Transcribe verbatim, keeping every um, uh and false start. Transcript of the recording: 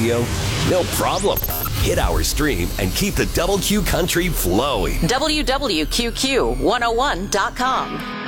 radio? No problem. Hit our stream and keep the Double Q Country flowing. W W Q Q one oh one dot com.